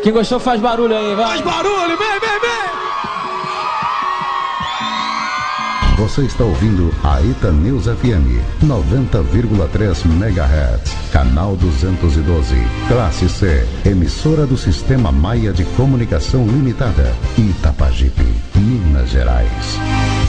Quem gostou faz barulho aí, vai. Faz barulho, vem, vem, vem. Você está ouvindo a Ita News FM 90,3 MHz, canal 212, classe C, emissora do Sistema Maia de Comunicação Limitada, Itapajipe, Minas Gerais.